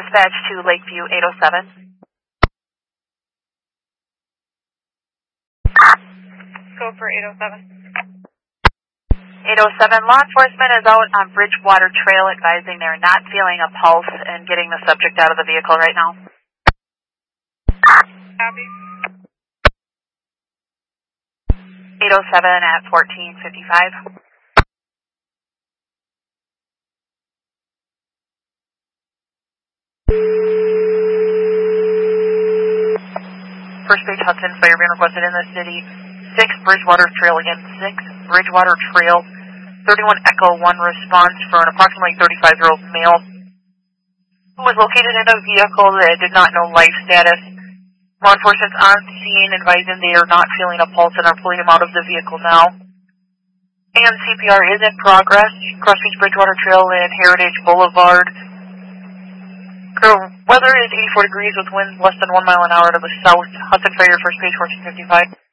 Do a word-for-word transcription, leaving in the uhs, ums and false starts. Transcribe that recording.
Dispatch to Lakeview eight oh seven. Go for eight oh seven. eight oh seven, law enforcement is out on Bridgewater Trail advising they're not feeling a pulse and getting the subject out of the vehicle right now. Copy. eight oh seven at fourteen fifty-five. First Page Hudson, fire being requested in the city. six Bridgewater Trail again, six Bridgewater Trail. thirty-one Echo one response for an approximately thirty-five-year-old male who was located in a vehicle that did not know life status. Law enforcement's on scene advising they are not feeling a pulse and are pulling him out of the vehicle now. And C P R is in progress. Cross Beach Bridgewater Trail and Heritage Boulevard. Weather is eighty-four degrees with winds less than one mile an hour to the south. Hudson Fire, First Page fourteen fifty-five.